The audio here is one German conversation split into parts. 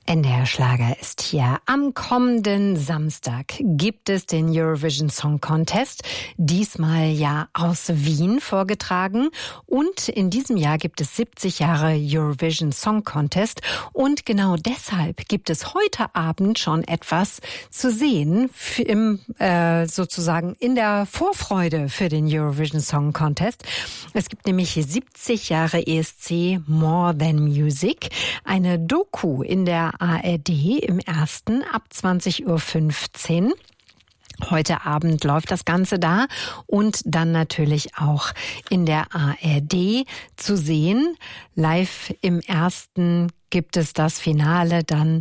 NDR Schlager ist hier. Am kommenden Samstag gibt es den Eurovision Song Contest, diesmal ja aus Wien vorgetragen. Und in diesem Jahr gibt es 70 Jahre Eurovision Song Contest. Und genau deshalb gibt es heute Abend schon etwas zu sehen, sozusagen in der Vorfreude für den Eurovision Song Contest. Es gibt nämlich 70 Jahre ESC More Than Music, eine Doku in der ARD im ersten ab 20:15 Uhr. Heute Abend läuft das Ganze da und dann natürlich auch in der ARD zu sehen. Live im ersten gibt es das Finale dann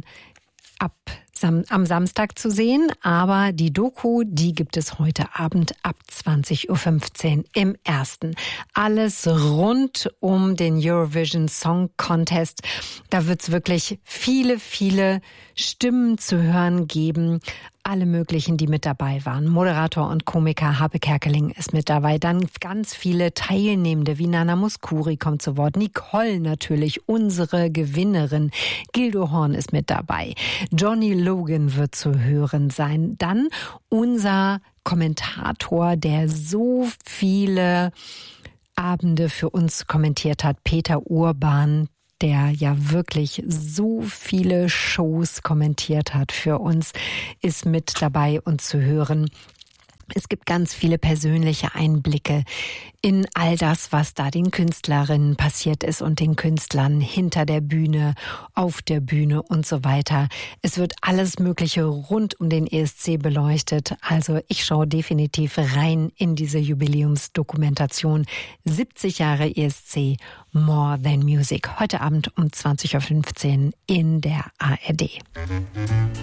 am Samstag zu sehen, aber die Doku, die gibt es heute Abend ab 20:15 Uhr im ersten. Alles rund um den Eurovision Song Contest. Da wird's wirklich viele, viele Stimmen zu hören geben. Alle möglichen, die mit dabei waren. Moderator und Komiker Harpe Kerkeling ist mit dabei. Dann ganz viele Teilnehmende wie Nana Mouskouri kommt zu Wort. Nicole natürlich, unsere Gewinnerin. Gildo Horn ist mit dabei. Johnny Logan wird zu hören sein. Dann unser Kommentator, der so viele Abende für uns kommentiert hat, Peter Urban, der ja wirklich so viele Shows kommentiert hat für uns, ist mit dabei und zu hören. Es gibt ganz viele persönliche Einblicke in all das, was da den Künstlerinnen passiert ist und den Künstlern hinter der Bühne, auf der Bühne und so weiter. Es wird alles Mögliche rund um den ESC beleuchtet. Also ich schaue definitiv rein in diese Jubiläumsdokumentation 70 Jahre ESC More Than Music. Heute Abend um 20:15 Uhr in der ARD.